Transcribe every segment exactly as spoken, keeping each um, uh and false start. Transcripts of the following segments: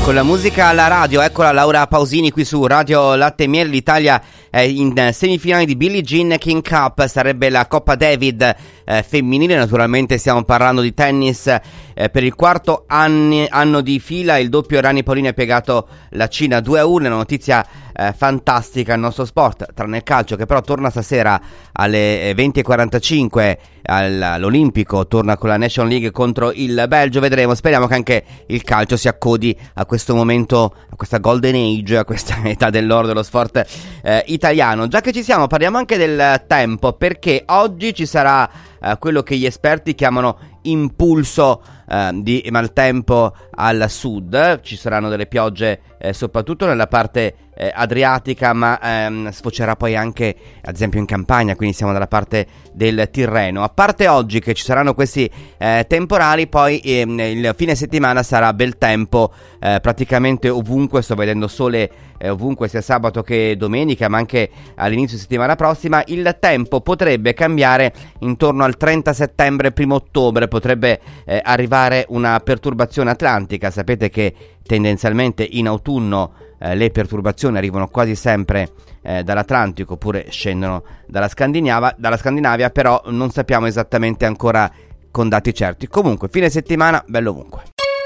con la musica alla radio. Eccola Laura Pausini qui su Radio Latte e Miele. L'Italia è in semifinale di Billie Jean King Cup, sarebbe la Coppa David eh, femminile. Naturalmente stiamo parlando di tennis eh, per il quarto anni, anno di fila. Il doppio Rani Paolini ha piegato la Cina due a uno. Una notizia eh, fantastica al nostro sport, tranne il calcio, che però torna stasera alle venti e quarantacinque all'Olimpico. Torna con la National League contro il Belgio. Vedremo, speriamo che anche il calcio si accodi a questo momento, a questa golden age, a questa età dell'oro dello sport eh, italiano. Già che ci siamo, parliamo anche del tempo, perché oggi ci sarà eh, quello che gli esperti chiamano impulso eh, di maltempo al sud. Ci saranno delle piogge eh, soprattutto nella parte eh, adriatica, ma ehm, sfocerà poi anche ad esempio in Campania, quindi siamo dalla parte del Tirreno. A parte oggi che ci saranno questi eh, temporali, poi ehm, il fine settimana sarà bel tempo eh, praticamente ovunque. Sto vedendo sole eh, ovunque, sia sabato che domenica, ma anche all'inizio settimana prossima. Il tempo potrebbe cambiare intorno al trenta settembre, primo ottobre. Potrebbe eh, arrivare una perturbazione atlantica. Sapete che tendenzialmente in autunno eh, le perturbazioni arrivano quasi sempre eh, dall'Atlantico, oppure scendono dalla Scandinavia, dalla Scandinavia, però non sappiamo esattamente ancora con dati certi. Comunque, fine settimana, bello ovunque.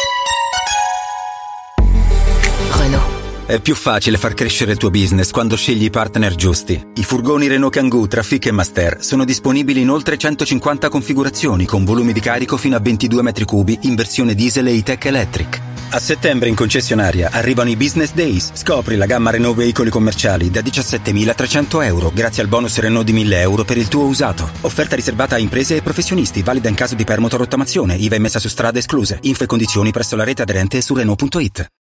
È più facile far crescere il tuo business quando scegli i partner giusti. I furgoni Renault Kangoo Trafic e Master sono disponibili in oltre centocinquanta configurazioni con volumi di carico fino a ventidue metri cubi in versione diesel e E-Tech Electric. A settembre in concessionaria arrivano i Business Days. Scopri la gamma Renault veicoli commerciali da diciassettemilatrecento euro grazie al bonus Renault di mille euro per il tuo usato. Offerta riservata a imprese e professionisti, valida in caso di permuta o rottamazione, I V A immessa su strade escluse. Info e condizioni presso la rete aderente e su Renault punto it.